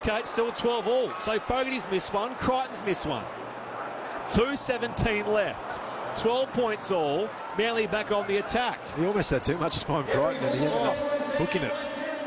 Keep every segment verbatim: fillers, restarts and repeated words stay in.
Okay, it's still twelve all. So Fogarty's missed one, Crichton's missed one. two seventeen left. twelve points all. Manly back on the attack. He almost had too much time, Crichton, and he ended up hooking it.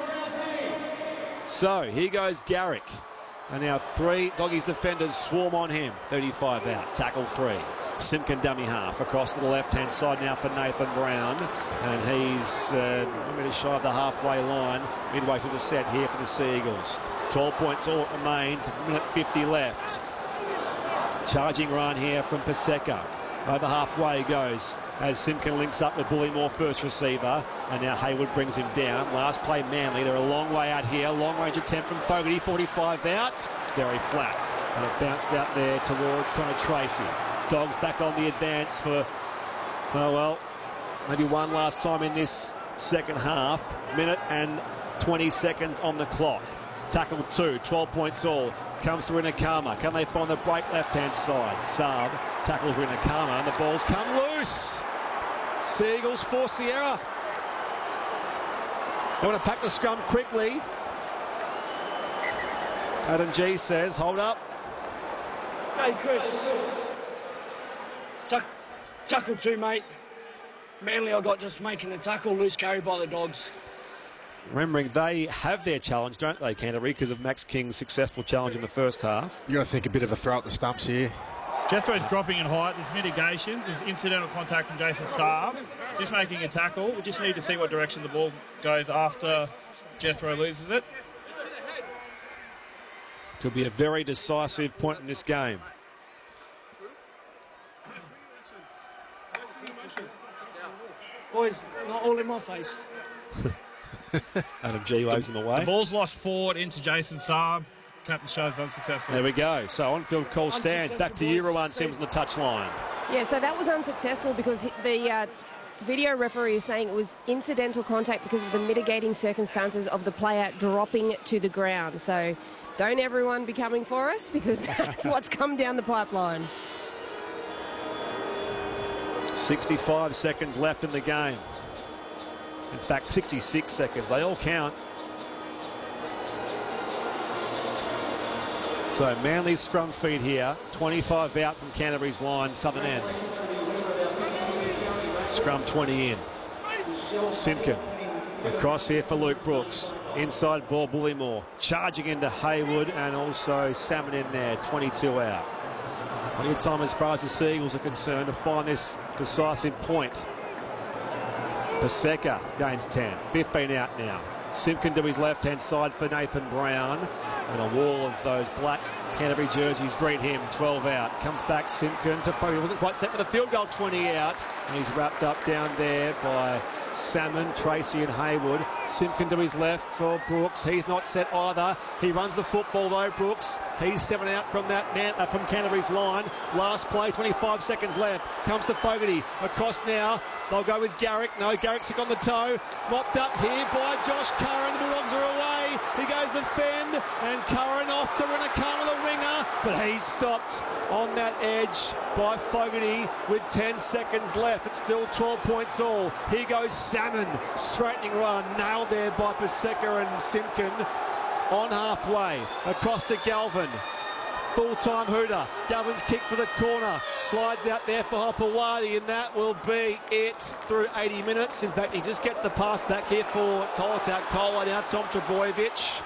So here goes Garrick. And now three Doggies defenders swarm on him. thirty-five out. Tackle three. Simpkin dummy half across to the left-hand side now for Nathan Brown. And he's uh, a minute shy of the halfway line. Midway through the set here for the Seagulls. twelve points all it remains. minute fifty left. Charging run here from Paseka. Over halfway goes as Simpkin links up with Bullymore, first receiver, and now Hayward brings him down. Last play Manly. They're a long way out here. Long range attempt from Fogarty, forty-five out. Very flat. And it bounced out there towards Connor Tracy. Dogs back on the advance for, oh well, maybe one last time in this second half. Minute and twenty seconds on the clock. Tackle two, twelve points all. Comes to Rinakama. Can they find the break left-hand side? Sub tackles Rinakama and the balls come loose. Seagulls force the error. They want to pack the scrum quickly. Adam G says, hold up. Hey, Chris. Tuck, tackle two, mate. Manly I got just making a tackle, loose carry by the Dogs. Remembering they have their challenge, don't they, Canterbury, because of Max King's successful challenge in the first half. You've got to think a bit of a throw at the stumps here. Jethro's dropping in height. There's mitigation. There's incidental contact from Jason Saab. He's just making a tackle. We just need to see what direction the ball goes after Jethro loses it. Could be a very decisive point in this game. Boys, not all in my face. Adam G waves them away. The ball's lost forward into Jason Saab. Captain shows unsuccessful. There we go. So on-field call stands. Back to Euroone Sims on the touchline. Yeah, so that was unsuccessful because the uh, video referee is saying it was incidental contact because of the mitigating circumstances of the player dropping to the ground. So don't everyone be coming for us because that's what's come down the pipeline. sixty-five seconds left in the game. In fact, sixty-six seconds. They all count. So Manly's scrum feed here. twenty-five out from Canterbury's line, southern end. Scrum twenty in. Simpkin across here for Luke Brooks. Inside ball, Bullymore. Charging into Hayward and also Salmon in there, twenty-two out. Plenty of time as far as the Seagulls are concerned to find this decisive point. Paseka gains ten. fifteen out now. Simpkin to his left-hand side for Nathan Brown. And a wall of those black Canterbury jerseys greet him. twelve out. Comes back Simpkin to Fogarty. Wasn't quite set for the field goal. twenty out. And he's wrapped up down there by Salmon, Tracy and Hayward. Simpkin to his left for Brooks. He's not set either. He runs the football though, Brooks. He's seven out from that man, uh, from Canterbury's line. Last play, twenty-five seconds left. Comes to Fogarty. Across now. They'll go with Garrick. No, Garrick's sick on the toe. Mopped up here by Josh Curran. The Bulldogs are away. He goes the fend. And Curran off to Rinakama, the winger. But he's stopped on that edge by Fogarty with ten seconds left. It's still twelve points all. Here goes Salmon. Straightening run. Nailed there by Paseka and Simpkin. On halfway. Across to Galvin. Full-time hooter. Galvin's kick for the corner. Slides out there for Hopewadi, and that will be it through eighty minutes. In fact, he just gets the pass back here for Tolatak Kola. Now Tom Trebojevic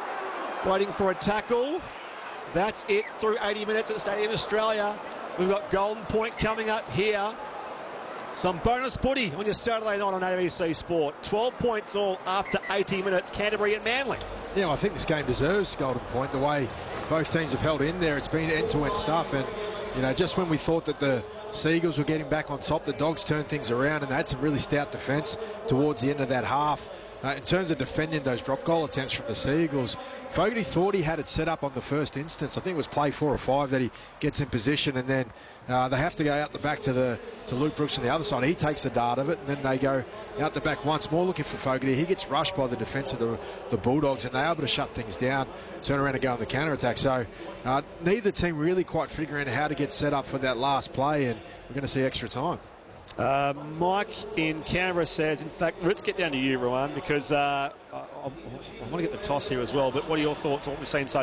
waiting for a tackle. That's it through eighty minutes at the Stadium Australia. We've got Golden Point coming up here. Some bonus footy on your Saturday night on A B C Sport. twelve points all after eighty minutes. Canterbury and Manly. Yeah, well, I think this game deserves Golden Point. The way both teams have held in there, it's been end-to-end stuff. And, you know, just when we thought that the Seagulls were getting back on top, the Dogs turned things around and they had some really stout defence towards the end of that half. Uh, in terms of defending those drop goal attempts from the Seagulls, Fogarty thought he had it set up on the first instance. I think it was play four or five that he gets in position, and then uh, they have to go out the back to the to Luke Brooks on the other side. He takes the dart of it, and then they go out the back once more looking for Fogarty. He gets rushed by the defence of the, the Bulldogs, and they're able to shut things down, turn around and go on the counter-attack. So uh, neither team really quite figuring out how to get set up for that last play, and we're going to see extra time. Uh, Mike in Canberra says, in fact, let's get down to you, Rowan, because uh, I, I, I want to get the toss here as well, but what are your thoughts on what we've seen so